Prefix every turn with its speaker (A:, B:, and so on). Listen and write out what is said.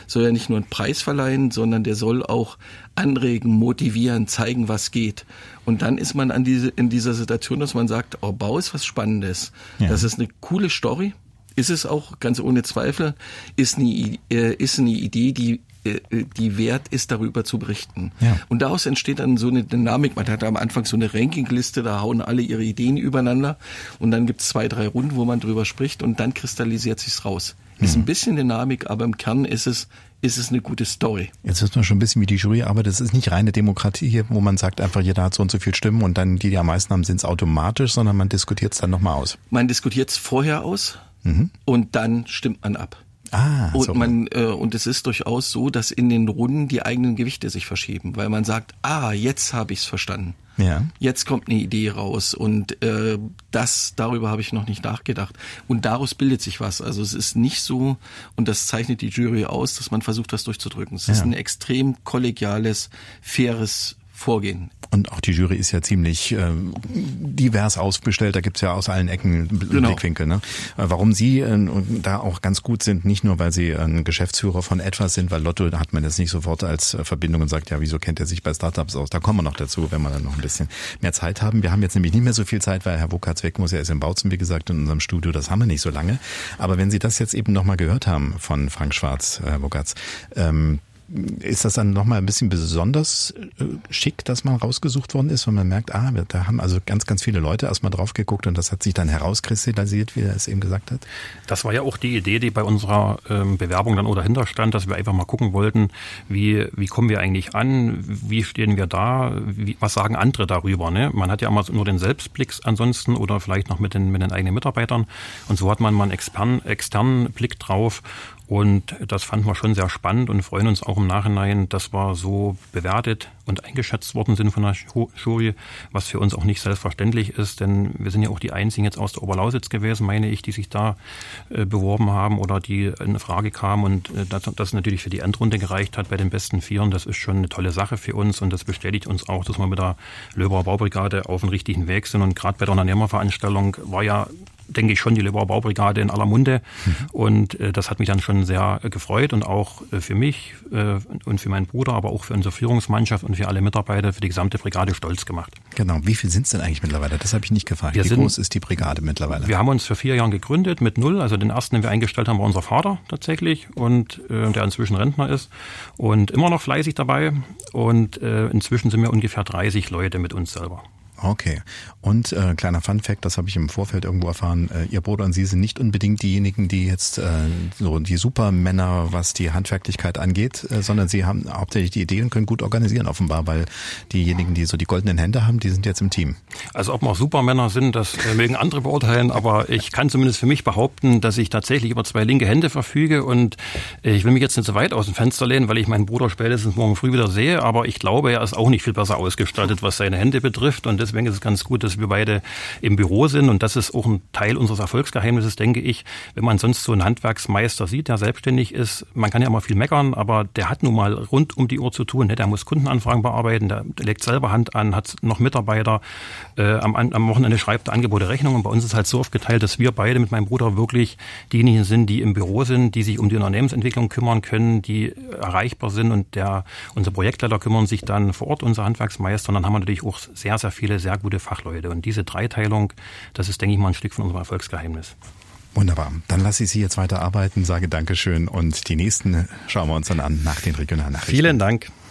A: soll ja nicht nur einen Preis verleihen, sondern der soll auch anregen, motivieren, zeigen, was geht. Und dann ist man in dieser Situation, dass man sagt, oh, Bau ist was Spannendes. Ja. Das ist eine coole Story. Ist es auch, ganz ohne Zweifel, ist eine Idee, die wert ist, darüber zu berichten. Ja. Und daraus entsteht dann so eine Dynamik. Man hat am Anfang so eine Rankingliste, da hauen alle ihre Ideen übereinander und dann gibt's 2, 3 Runden, wo man drüber spricht und dann kristallisiert sich's raus. Ist ein bisschen Dynamik, aber im Kern ist es eine gute Story.
B: Jetzt wissen wir schon ein bisschen, wie die Jury arbeitet. Das ist nicht reine Demokratie hier, wo man sagt, einfach jeder hat so und so viel Stimmen und dann die am meisten haben, sind es automatisch, sondern man diskutiert es dann nochmal aus.
A: Man diskutiert es vorher aus und dann stimmt man ab. Und
B: so.
A: Und es ist durchaus so, dass in den Runden die eigenen Gewichte sich verschieben, weil man sagt, jetzt habe ich es verstanden. Ja. Jetzt kommt eine Idee raus und darüber habe ich noch nicht nachgedacht. Und daraus bildet sich was. Also es ist nicht so, und das zeichnet die Jury aus, dass man versucht, das durchzudrücken. Es ist ein extrem kollegiales, faires Vorgehen.
B: Und auch die Jury ist ja ziemlich divers aufgestellt. Da gibt's ja aus allen Ecken Blickwinkel. Ne? Warum Sie da auch ganz gut sind, nicht nur, weil Sie ein Geschäftsführer von etwas sind, weil Lotto, da hat man das nicht sofort als Verbindung und sagt, ja, wieso kennt er sich bei Startups aus? Da kommen wir noch dazu, wenn wir dann noch ein bisschen mehr Zeit haben. Wir haben jetzt nämlich nicht mehr so viel Zeit, weil Herr Wogatz weg muss. Er ist in Bautzen, wie gesagt, in unserem Studio. Das haben wir nicht so lange. Aber wenn Sie das jetzt eben nochmal gehört haben von Frank Schwarz, Herr Wogatz, ist das dann nochmal ein bisschen besonders schick, dass man rausgesucht worden ist, wenn man merkt, da haben also ganz, ganz viele Leute erstmal drauf geguckt und das hat sich dann herauskristallisiert, wie er es eben gesagt hat?
C: Das war ja auch die Idee, die bei unserer Bewerbung dann dahinter stand, dass wir einfach mal gucken wollten, wie kommen wir eigentlich an, wie stehen wir da, was sagen andere darüber, ne? Man hat ja immer nur den Selbstblick ansonsten oder vielleicht noch mit den eigenen Mitarbeitern und so hat man mal einen externen Blick drauf. Und das fanden wir schon sehr spannend und freuen uns auch im Nachhinein, dass wir so bewertet und eingeschätzt worden sind von der Jury, was für uns auch nicht selbstverständlich ist, denn wir sind ja auch die einzigen jetzt aus der Oberlausitz gewesen, meine ich, die sich da beworben haben oder die in Frage kamen und das natürlich für die Endrunde gereicht hat bei den besten 4. Das ist schon eine tolle Sache für uns und das bestätigt uns auch, dass wir mit der Löbauer Baubrigade auf dem richtigen Weg sind und gerade bei der Unternehmerveranstaltung war ja, denke ich, schon die Löbauer Baubrigade in aller Munde und das hat mich dann schon sehr gefreut und auch für mich und für meinen Bruder, aber auch für unsere Führungsmannschaft und für alle Mitarbeiter, für die gesamte Brigade stolz gemacht.
B: Genau, wie viel sind es denn eigentlich mittlerweile? Das habe ich nicht gefragt. Wie groß ist die Brigade mittlerweile?
C: Wir haben uns vor 4 Jahren gegründet mit 0, also den ersten, den wir eingestellt haben, war unser Vater tatsächlich und der inzwischen Rentner ist und immer noch fleißig dabei und inzwischen sind wir ungefähr 30 Leute mit uns selber.
B: Okay. Und kleiner Funfact, das habe ich im Vorfeld irgendwo erfahren, Ihr Bruder und Sie sind nicht unbedingt diejenigen, die jetzt so die Supermänner, was die Handwerklichkeit angeht, sondern Sie haben hauptsächlich die Idee und können gut organisieren offenbar, weil diejenigen, die so die goldenen Hände haben, die sind jetzt im Team.
C: Also ob wir Supermänner sind, das mögen andere beurteilen, aber ich kann zumindest für mich behaupten, dass ich tatsächlich über 2 linke Hände verfüge und ich will mich jetzt nicht so weit aus dem Fenster lehnen, weil ich meinen Bruder spätestens morgen früh wieder sehe, aber ich glaube, er ist auch nicht viel besser ausgestattet, was seine Hände betrifft und deswegen ist es ganz gut, dass wir beide im Büro sind und das ist auch ein Teil unseres Erfolgsgeheimnisses, denke ich. Wenn man sonst so einen Handwerksmeister sieht, der selbstständig ist, man kann ja immer viel meckern, aber der hat nun mal rund um die Uhr zu tun. Der muss Kundenanfragen bearbeiten, der legt selber Hand an, hat noch Mitarbeiter, am Wochenende schreibt er Angebote, Rechnungen. Bei uns ist halt so aufgeteilt, dass wir beide mit meinem Bruder wirklich diejenigen sind, die im Büro sind, die sich um die Unternehmensentwicklung kümmern können, die erreichbar sind und unsere Projektleiter kümmern sich dann vor Ort, unser Handwerksmeister. Und dann haben wir natürlich auch sehr, sehr viele, sehr gute Fachleute. Und diese Dreiteilung, das ist, denke ich mal, ein Stück von unserem Erfolgsgeheimnis.
B: Wunderbar. Dann lasse ich Sie jetzt weiter arbeiten, sage Dankeschön und die nächsten schauen wir uns dann an nach den Regionalnachrichten.
C: Vielen Dank.